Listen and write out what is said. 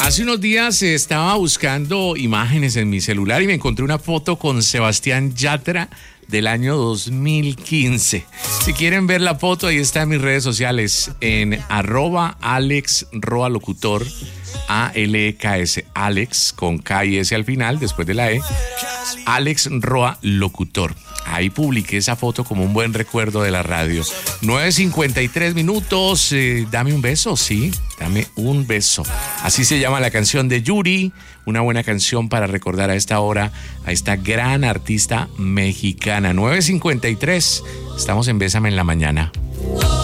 Hace unos días estaba buscando imágenes en mi celular y me encontré una foto con Sebastián Yatra del año 2015. Si quieren ver la foto, ahí está en mis redes sociales, en @AlexRoaLocutor, ALEKS, Alex con K y S al final, después de la E, Alex Roa Locutor. Ahí publiqué esa foto como un buen recuerdo de la radio. 9:53 minutos. Dame un beso, sí, dame un beso. Así se llama la canción de Yuri. Una buena canción para recordar a esta hora a esta gran artista mexicana. 9:53. Estamos en Bésame en la Mañana.